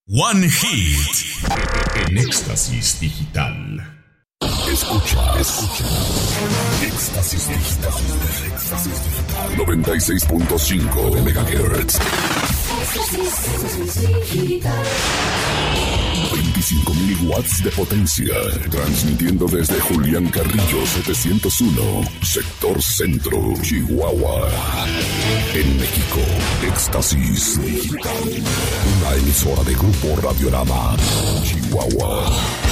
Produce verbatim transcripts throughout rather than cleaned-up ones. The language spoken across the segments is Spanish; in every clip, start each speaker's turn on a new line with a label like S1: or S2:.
S1: One Hit. En Éxtasis Digital. Escucha, escucha. Éxtasis Digital. Éxtasis Digital. noventa y seis punto cinco de megahertz. veinticinco mil watts de potencia. Transmitiendo desde Julián Carrillo setecientos uno, sector centro, Chihuahua. En México, Éxtasis Digital. Una emisora de Grupo Radiorama, Chihuahua.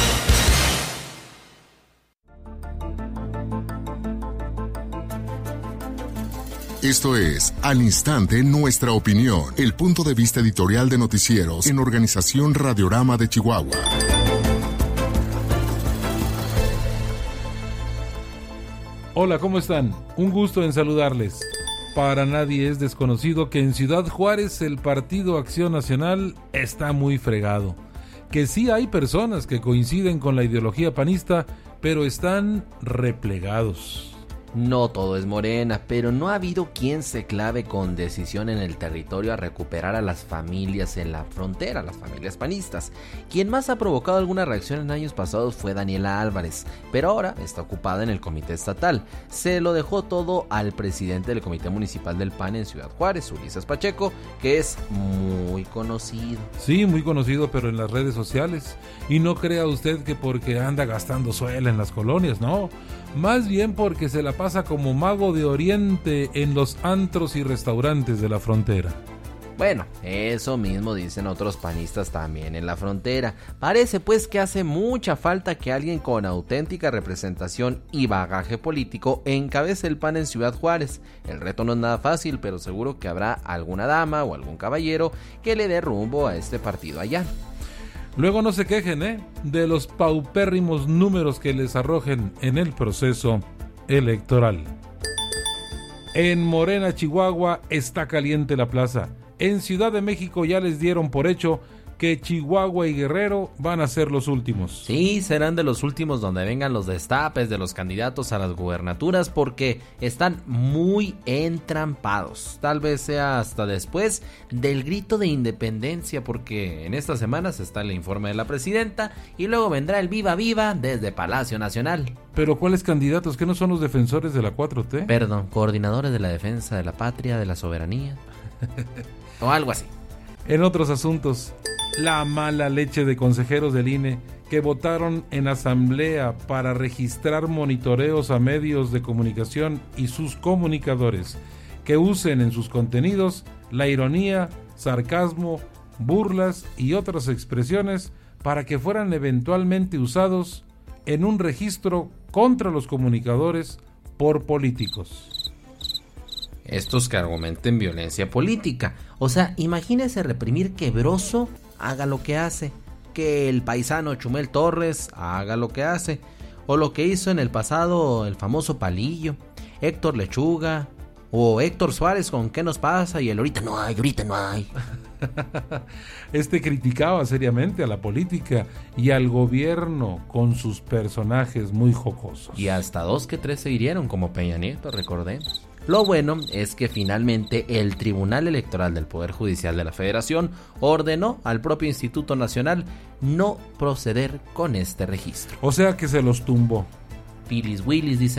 S2: Esto es Al Instante Nuestra Opinión, el punto de vista editorial de noticieros en Organización Radiorama de Chihuahua.
S3: Hola, ¿cómo están? Un gusto en saludarles. Para nadie es desconocido que en Ciudad Juárez el Partido Acción Nacional está muy fregado. Que sí hay personas que coinciden con la ideología panista, pero están replegados.
S4: No todo es Morena, pero no ha habido quien se clave con decisión en el territorio a recuperar a las familias en la frontera, las familias panistas. Quien más ha provocado alguna reacción en años pasados fue Daniela Álvarez, pero ahora está ocupada en el comité estatal. Se lo dejó todo al presidente del comité municipal del P A N en Ciudad Juárez, Ulises Pacheco, que es muy conocido.
S3: Sí, muy conocido, pero en las redes sociales. Y no crea usted que porque anda gastando suela en las colonias, no. Más bien porque se la pasa como mago de oriente en los antros y restaurantes de la frontera.
S4: Bueno, eso mismo dicen otros panistas también en la frontera. Parece pues que hace mucha falta que alguien con auténtica representación y bagaje político encabece el P A N en Ciudad Juárez. El reto no es nada fácil, pero seguro que habrá alguna dama o algún caballero que le dé rumbo a este partido allá.
S3: Luego no se quejen, ¿eh? de los paupérrimos números que les arrojen en el proceso electoral. En Morena, Chihuahua, está caliente la plaza. En Ciudad de México ya les dieron por hecho que Chihuahua y Guerrero van a ser los últimos.
S4: Sí, serán de los últimos donde vengan los destapes de los candidatos a las gubernaturas porque están muy entrampados. Tal vez sea hasta después del grito de independencia, porque en estas semanas está el informe de la presidenta y luego vendrá el viva viva desde Palacio Nacional.
S3: ¿Pero cuáles candidatos? ¿Que no son los defensores de la cuatro T?
S4: Perdón, coordinadores de la defensa de la patria, de la soberanía o algo así.
S3: En otros asuntos, la mala leche de consejeros del I N E que votaron en asamblea para registrar monitoreos a medios de comunicación y sus comunicadores que usen en sus contenidos la ironía, sarcasmo, burlas y otras expresiones para que fueran eventualmente usados en un registro contra los comunicadores por políticos.
S4: Estos que argumenten violencia política. O sea, imagínese reprimir que Broso haga lo que hace, que el paisano Chumel Torres haga lo que hace, o lo que hizo en el pasado el famoso Palillo, Héctor Lechuga, o Héctor Suárez con ¿qué nos pasa? Y el ahorita no hay, ahorita no hay.
S3: Este criticaba seriamente a la política y al gobierno con sus personajes muy jocosos.
S4: Y hasta dos que tres se hirieron, como Peña Nieto, recordemos. Lo bueno es que finalmente el Tribunal Electoral del Poder Judicial de la Federación ordenó al propio Instituto Nacional no proceder con este registro.
S3: O sea que se los tumbó.
S4: Pilis Willis dice.